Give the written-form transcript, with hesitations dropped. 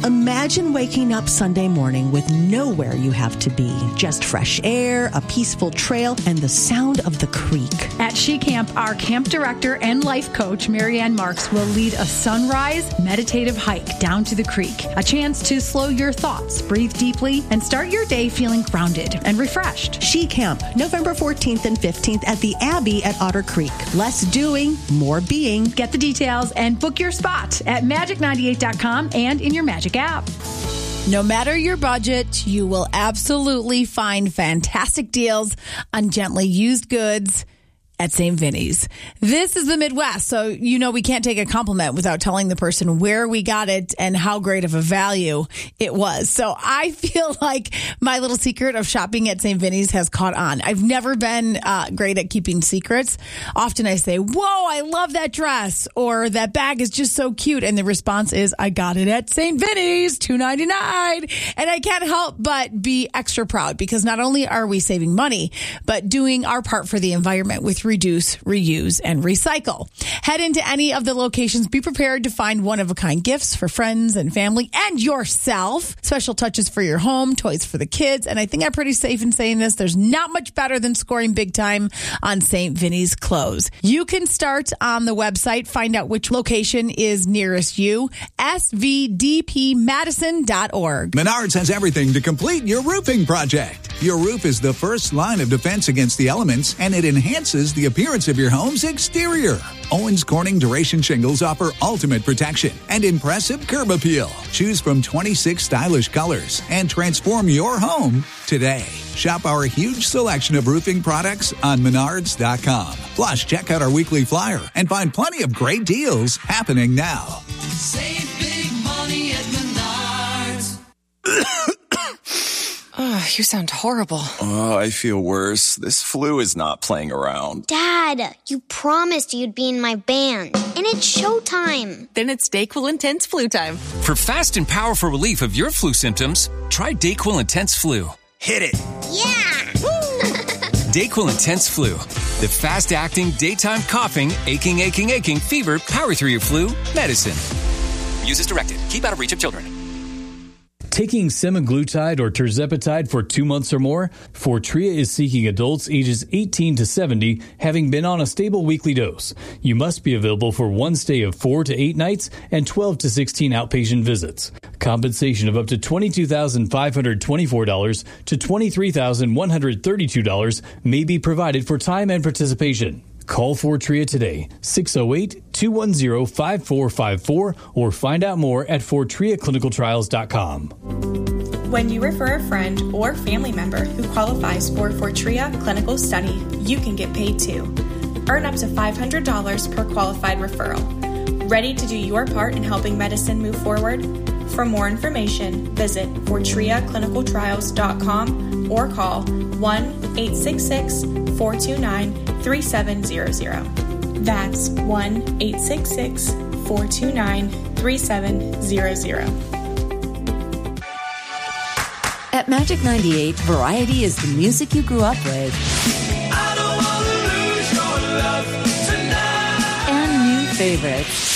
Imagine waking up Sunday morning with nowhere you have to be. Just fresh air, a peaceful trail, and the sound of the creek. At She Camp, our camp director and life coach, Marianne Marks, will lead a sunrise meditative hike down to the creek. A chance to slow your thoughts, breathe deeply, and start your day feeling grounded and refreshed. She Camp, November 14th and 15th at the Abbey at Otter Creek. Less doing, more being. Get the details and book your spot at magic98.com and in your Magic app. No matter your budget, you will absolutely find fantastic deals on gently used goods at St. Vinny's. This is the Midwest, so you know we can't take a compliment without telling the person where we got it and how great of a value it was. So I feel like my little secret of shopping at St. Vinny's has caught on. I've never been great at keeping secrets. Often I say, whoa, I love that dress, or that bag is just so cute. And the response is, I got it at St. Vinny's, $2.99. And I can't help but be extra proud because not only are we saving money, but doing our part for the environment with reduce, reuse, and recycle. Head into any of the locations. Be prepared to find one-of-a-kind gifts for friends and family and yourself. Special touches for your home, toys for the kids. And I think I'm pretty safe in saying this. There's not much better than scoring big time on St. Vinny's clothes. You can start on the website. Find out which location is nearest you. svdpmadison.org. Menards has everything to complete your roofing project. Your roof is the first line of defense against the elements, and it enhances the appearance of your home's exterior. Owens Corning Duration Shingles offer ultimate protection and impressive curb appeal. Choose from 26 stylish colors and transform your home today. Shop our huge selection of roofing products on Menards.com. Plus, check out our weekly flyer and find plenty of great deals happening now. Save big money at Menards. Oh, you sound horrible. Oh, I feel worse. This flu is not playing around. Dad, you promised you'd be in my band, and it's showtime. Then it's DayQuil Intense Flu time. For fast and powerful relief of your flu symptoms, try DayQuil Intense Flu. Hit it. Yeah! DayQuil Intense Flu. The fast-acting, daytime coughing, aching, fever, power through your flu medicine. Use as directed. Keep out of reach of children. Taking semaglutide or tirzepatide for 2 months or more, Fortrea is seeking adults ages 18 to 70 having been on a stable weekly dose. You must be available for one stay of 4 to 8 nights and 12 to 16 outpatient visits. Compensation of up to $22,524 to $23,132 may be provided for time and participation. Call Fortrea today, 608-210-5454, or find out more at FortreaClinicalTrials.com. When you refer a friend or family member who qualifies for Fortrea Clinical Study, you can get paid too. Earn up to $500 per qualified referral. Ready to do your part in helping medicine move forward? For more information, visit FortreaClinicalTrials.com or call 1-866-429-3700. That's 1-866-429-3700. At Magic 98, variety is the music you grew up with. I don't want to lose your love tonight. And new favorites.